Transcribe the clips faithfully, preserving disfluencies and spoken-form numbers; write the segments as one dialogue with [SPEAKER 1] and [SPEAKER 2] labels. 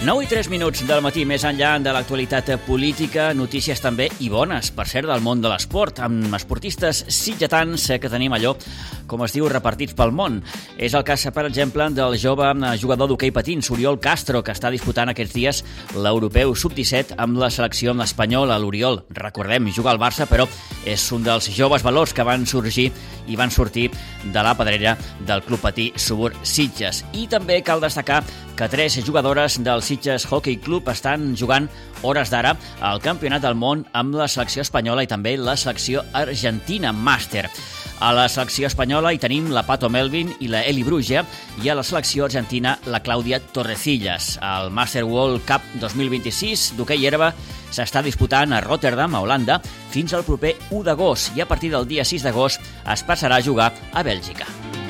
[SPEAKER 1] nou i tres minuts del matí, més enllà de l'actualitat política, notícies també i bones, per cert, del món de l'esport, amb esportistes sitgetans que tenim allò, com es diu, repartits pel món. És el cas, per exemple, del jove jugador d'hoquei patins, Oriol Castro, que està disputant aquests dies l'europeu sub disset amb la selecció espanyola. L'Oriol, recordem, juga al Barça, però és un dels joves valors que van sorgir i van sortir de la pedrera del Club Patí Subur Sitges. I també cal destacar que tres jugadores del Sitges Hockey Club estan jugant hores d'ara al Campionat del Món amb la selecció espanyola i també la selecció argentina màster. A la selecció espanyola hi tenim la Pato Melvin i la Eli Brugia i a la selecció argentina la Clàudia Torrecillas. El Master World Cup dos mil vint-i-sis d'hoquei herba s'està disputant a Rotterdam, a Holanda, fins al proper u d'agost i a partir del dia sis d'agost es passarà a jugar a Bèlgica.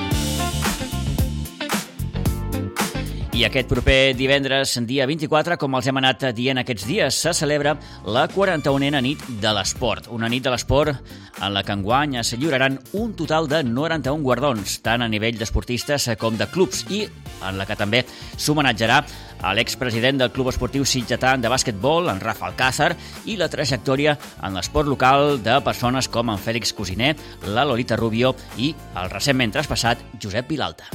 [SPEAKER 1] I aquest proper divendres, dia vint-i-quatre, com els hem anat dient aquests dies, se celebra la quaranta-unena nit de l'esport. Una nit de l'esport en la que enguany es lliuraran un total de noranta-un guardons, tant a nivell d'esportistes com de clubs, i en la que també s'homenatjarà a l'expresident del Club Esportiu Sitgetà de bàsquetbol, en Rafa Alcázar, i la trajectòria en l'esport local de persones com en Fèlix Cosiner, la Lolita Rubio i el recentment traspassat Josep Vilalta.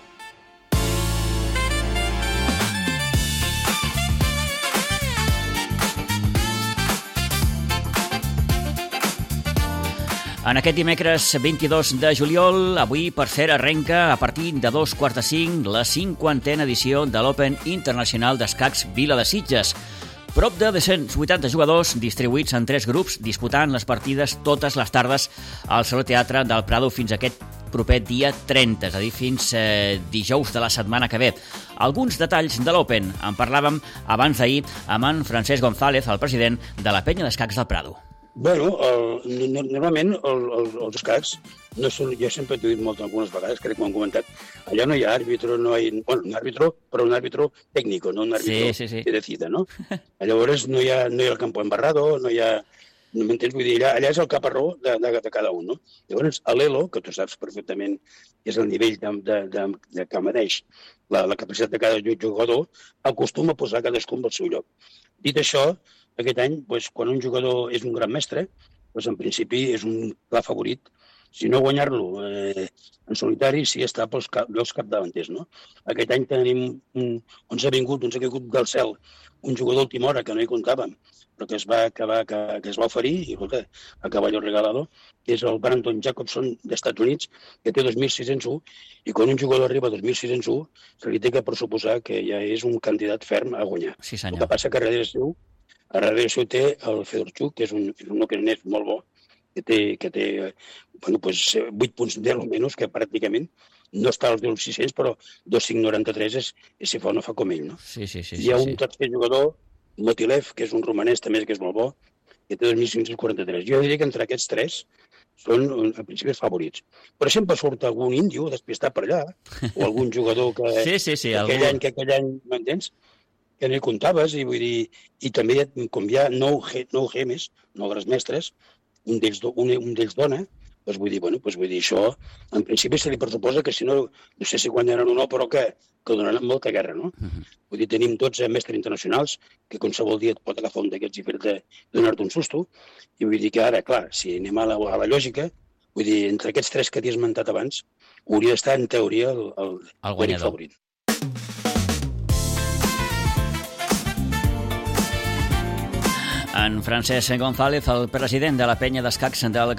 [SPEAKER 1] En aquest dimecres vint-i-dos de juliol, avui, per cert, arrenca a partir de dos quarts de cinc la cinquantena edició de l'Open Internacional d'Escacs Vila de Sitges. Prop de dos-cents vuitanta jugadors distribuïts en tres grups disputant les partides totes les tardes al Saló Teatre del Prado fins a aquest proper dia trenta, és a dir, fins eh, dijous de la setmana que ve. Alguns detalls de l'Open en parlàvem abans d'ahir amb en Francesc González, el president de la Penya d'Escacs del Prado.
[SPEAKER 2] Bueno, el, normalment el, el, els escacs, no són, jo sempre t'ho he dit molt algunes vegades, crec que m'ho han comentat, allà no hi ha àrbitro, no hi ha, bueno, un àrbitro, però un àrbitro tècnico, no un àrbitro
[SPEAKER 1] sí, sí, sí.
[SPEAKER 2] que decida, no? Llavors no hi ha, no hi ha el campo embarrado, no hi ha, no m'entens? Vull dir, allà, allà és el caparró de, de, de cada un, no? Llavors, l'Elo, que tu saps perfectament, és el nivell de, de, de, de que mereix la, la capacitat de cada jugador, acostuma a posar cadascun al seu lloc. Dit això, aquest any, doncs, quan un jugador és un gran mestre, doncs, en principi és un clar favorit. Si no guanyar-lo eh, en solitari, sí està pels cap, llocs capdavanters, no? Aquest any tenim un, ens ha vingut, ens ha vingut del cel un jugador d'última hora que no hi comptàvem, però que es va acabar, que, que es va oferir, i escolta, a caballo regalado, que és el Brandon Jacobson d'Estats Units, que té dos mil sis-cents u, i quan un jugador arriba a dos mil sis-cents u, se li té que pressuposar que ja és un candidat ferm a guanyar.
[SPEAKER 1] Sí, senyor.
[SPEAKER 2] El que passa que darrere seu A darrere seu té el Fedorchuk, que és un, un ucranès molt bo, que té, que té bueno, pues, vuit punts deu menys, que pràcticament no està als deu mil sis-cents, però dos mil cinc cents noranta-tres és, és si fa o no fa com ell. No?
[SPEAKER 1] Sí, sí, sí,
[SPEAKER 2] Hi ha
[SPEAKER 1] sí,
[SPEAKER 2] un
[SPEAKER 1] sí.
[SPEAKER 2] tercer jugador, Motilev, que és un romanès també, que és molt bo, que té dos mil cinc cents quaranta-tres. Jo diria que entre aquests tres són, en principi, els favorits. Però sempre surt algun índio despistat per allà, o algun jugador que,
[SPEAKER 1] sí, sí, sí,
[SPEAKER 2] que aquell
[SPEAKER 1] algú...
[SPEAKER 2] any, que aquell any, m'entens? Que no hi comptaves, i vull dir, i també com hi ha nou, nou gemes, nou grans mestres, un d'ells un, un d'ells dona, doncs vull dir, bueno, doncs vull dir, això, en principi se li pressuposa que si no, no sé si guanyaran o no, però que, que donaran molta guerra, no? Uh-huh. Vull dir, tenim dotze mestres internacionals, que qualsevol dia et pot agafar un d'aquests i fer-te donar-te un susto, i vull dir que ara, clar, si anem a la, a la lògica, vull dir, entre aquests tres que t'he esmentat abans, hauria d'estar, en teoria, el, el,
[SPEAKER 1] el guanyador.
[SPEAKER 2] Favorit.
[SPEAKER 1] En Francesc González, el president de la Penya d'Escacs del